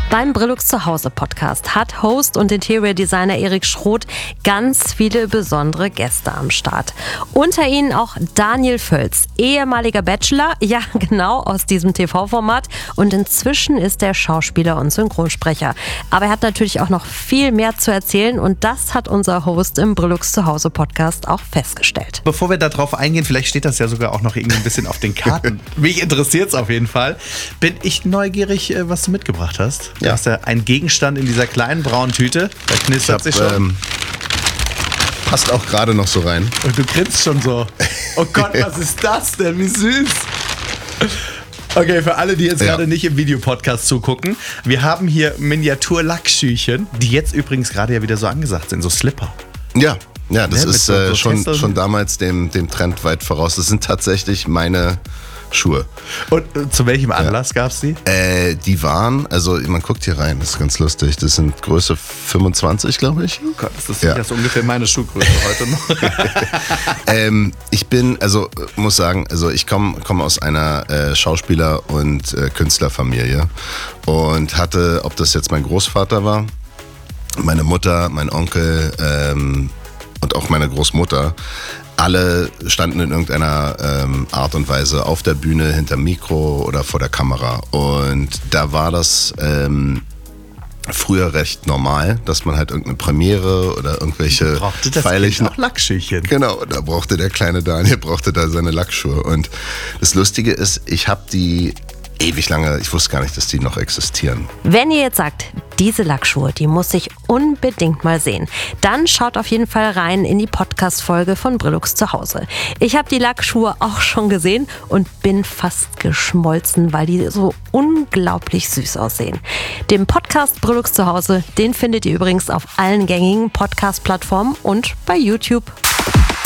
Beim Brillux Zuhause Podcast hat Host und Interior Designer Erik Schroth ganz viele besondere Gäste am Start. Unter ihnen auch Daniel Völz, ehemaliger Bachelor, ja genau aus diesem TV-Format, und inzwischen ist er Schauspieler und Synchronsprecher. Aber er hat natürlich auch noch viel mehr zu erzählen und das hat unser Host im Brillux Zuhause Podcast auch festgestellt. Bevor wir darauf eingehen, vielleicht steht das ja sogar auch noch irgendwie ein bisschen auf den Karten. Mich interessiert es auf jeden Fall. Bin ich neugierig, was du mitgebracht hast. Du hast ja einen Gegenstand in dieser kleinen braunen Tüte. Da knistert sich schon. Passt auch gerade noch so rein. Und du grinst schon so. Oh Gott, was ist das denn? Wie süß. Okay, für alle, die jetzt gerade nicht im Videopodcast zugucken. Wir haben hier Miniatur-Lackschüchen, die jetzt übrigens gerade ja wieder so angesagt sind. So Slipper. Ja, das ist so schon damals dem Trend weit voraus. Das sind tatsächlich meine Schuhe. Und zu welchem Anlass gab's die? Die waren, also man guckt hier rein, das ist ganz lustig. Das sind Größe 25, glaube ich. Oh Gott, das ist ungefähr meine Schuhgröße heute noch. Muss sagen, ich komme aus einer Schauspieler- und Künstlerfamilie und hatte, ob das jetzt mein Großvater war, meine Mutter, mein Onkel und auch meine Großmutter, alle standen in irgendeiner Art und Weise auf der Bühne, hinterm Mikro oder vor der Kamera. Und da war das früher recht normal, dass man halt irgendeine Premiere oder irgendwelche feierlichen... auch Lackschüchen. Genau, da brauchte der kleine Daniel da seine Lackschuhe. Und das Lustige ist, ich habe die ewig lange, ich wusste gar nicht, dass die noch existieren. Wenn ihr jetzt sagt, diese Lackschuhe, die muss ich unbedingt mal sehen, dann schaut auf jeden Fall rein in die Podcast-Folge von Brillux Zuhause. Ich habe die Lackschuhe auch schon gesehen und bin fast geschmolzen, weil die so unglaublich süß aussehen. Den Podcast Brillux Zuhause, den findet ihr übrigens auf allen gängigen Podcast-Plattformen und bei YouTube.